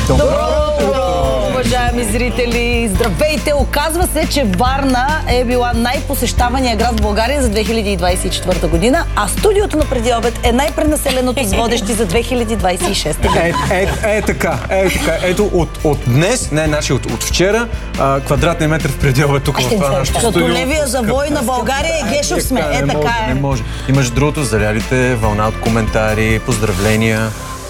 Добро утро, уважаеми зрители! Здравейте! Оказва се, че Варна е била най-посещавания град в България за 2024 година, а студиото на Преди обед е най-пренаселеното с водещи за 2026 година. Така. Ето от днес, от вчера, квадратния метър в Преди обед тук в това нашото студио. Като левия завой на България и Гешов сме. Така е. Не може. И между другото, залялите вълна от коментари, поздравления.